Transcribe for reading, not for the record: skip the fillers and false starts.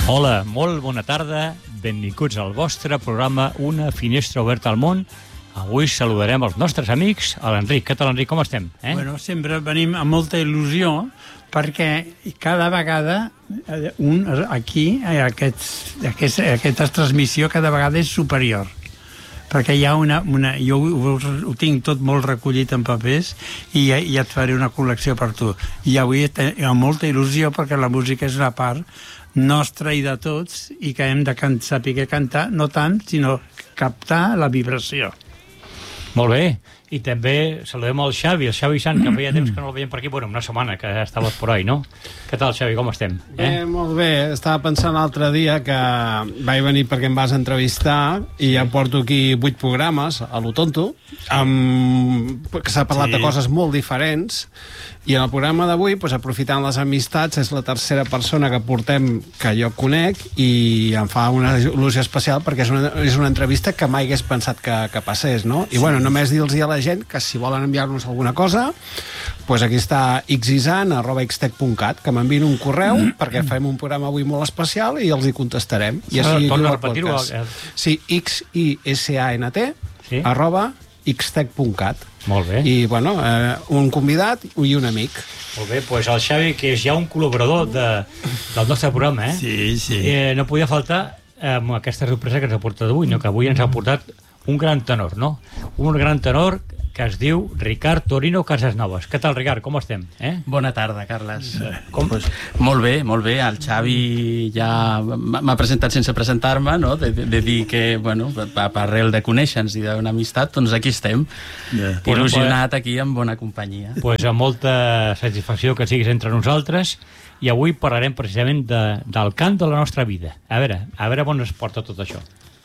Hola, molt bona tarda, benvinguts al vostre programa Una finestra oberta al món. Avui saludarem els nostres amics, a l'Enric. Què tal, Enric, com estem? Bueno, sempre venim amb molta il·lusió perquè cada vegada aquí, aquesta transmissió cada vegada és superior, perquè hi ha jo ho tinc tot molt recollit en papers i ja et faré una col·lecció per tu. I avui amb molta il·lusió perquè la música és una part nostra i de tots i que hem de saber cantar, no tant, sinó captar la vibració. Molt bé, i també saludem el Xavi Sant, que feia temps que no el veiem per aquí, bueno, una setmana que estaves por ahí, no? Què tal, Xavi, com estem? Molt bé, estava pensant l'altre dia que vaig venir perquè em vas entrevistar i ja porto aquí 8 programes, a lo tonto, que s'ha parlat de coses molt diferents, i en el programa d'avui, aprofitant les amistats, és la tercera persona que portem que jo conec i em fa una il·lusió especial perquè és una entrevista que mai hagués pensat que passés, no? I bueno, només dir-los a la gent que si volen enviar-nos alguna cosa, doncs aquí està xisan@xtec.cat, que m'enviïn un correu perquè farem un programa avui molt especial i els hi contestarem. I així torna a repetir-ho. Sí, xisant @xtec.cat. Molt bé. I, bueno, un convidat i un amic. Molt bé, doncs el Xavi, que és ja un col·laborador del nostre programa, Sí. No podia faltar amb aquesta sorpresa que ens ha portat avui, no? Que avui ens ha portat un gran tenor, no? Un gran tenor que es diu Ricard Torino Casasnovas. Què tal, Ricard? Com estem? Bona tarda, Carles. Pues, molt bé. El Xavi ja m'ha presentat sense presentar-me, no? De dir que, bueno, arrel de conèixer-nos i d'una amistat, doncs aquí estem. Il·lusionat aquí en bona companyia. Doncs amb molta satisfacció que siguis entre nosaltres, i avui parlarem precisament del cant de la nostra vida. A veure on es porta tot això.